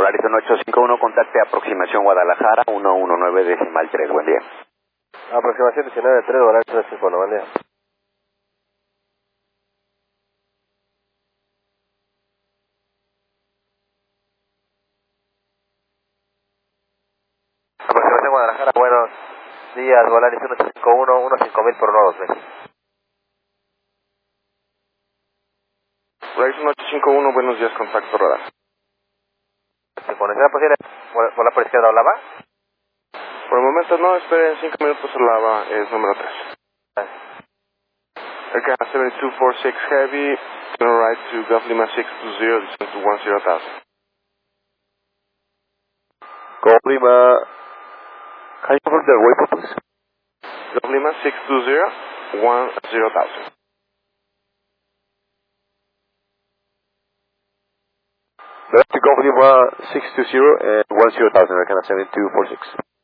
Horizon 851, contacte aproximación Guadalajara, 119.3, buen día. Aproximación 19.3, Horizon 851, buen día. Aproximación Guadalajara, buenos días, Volaris 151, 15000 por 12000. Horizon 851, buenos días, contacto radar. ¿Conexión posible? ¿Volar por izquierda o lava? Por el momento no, esperen 5 minutos, lava es número 3. Aircraft 7246 Heavy, turn right to Golf Lima 620, descend to 10,000. Golf Lima, can you confirm the waypoint, please? Golf Lima 620, 10,000. Direct to Golf Lima 620 and 10,000, Americana 7246.